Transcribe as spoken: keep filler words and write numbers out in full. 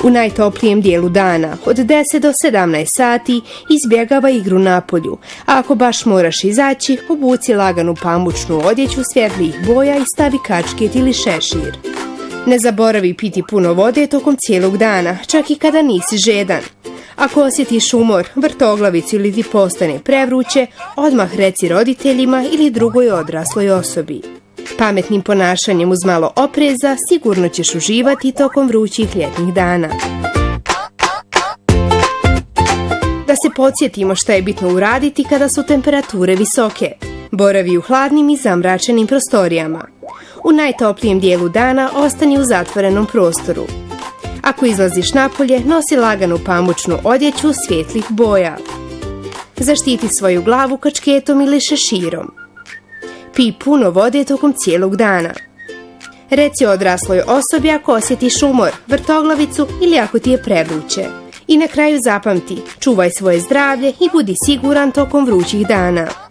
U najtoplijem dijelu dana, od deset do sedamnaest sati, izbjegava igru napolju, a ako baš moraš izaći, obuci laganu pamučnu odjeću svjetlijih boja i stavi kačket ili šešir. Ne zaboravi piti puno vode tokom cijelog dana, čak i kada nisi žedan. Ako osjetiš umor, vrtoglavicu ili ti postane prevruće, odmah reci roditeljima ili drugoj odrasloj osobi. Pametnim ponašanjem uz malo opreza sigurno ćeš uživati tokom vrućih ljetnih dana. Da se podsjetimo šta je bitno uraditi kada su temperature visoke. Boravi u hladnim i zamračenim prostorijama. U najtoplijem dijelu dana ostani u zatvorenom prostoru. Ako izlaziš napolje, nosi laganu pamučnu odjeću svjetlih boja. Zaštiti svoju glavu kačketom ili šeširom. Pij puno vode tokom cijelog dana. Reci odrasloj osobi ako osjetiš umor, vrtoglavicu ili ako ti je prevruće. I na kraju zapamti, čuvaj svoje zdravlje i budi siguran tokom vrućih dana.